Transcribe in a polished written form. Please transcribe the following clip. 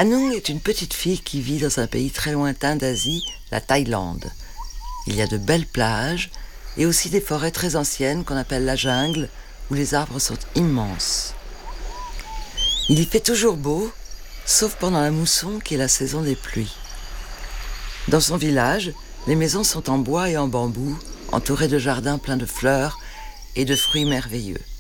Anung est une petite fille qui vit dans un pays très lointain d'Asie, la Thaïlande. Il y a de belles plages et aussi des forêts très anciennes qu'on appelle la jungle, où les arbres sont immenses. Il y fait toujours beau, sauf pendant la mousson qui est la saison des pluies. Dans son village, les maisons sont en bois et en bambou, entourées de jardins pleins de fleurs et de fruits merveilleux.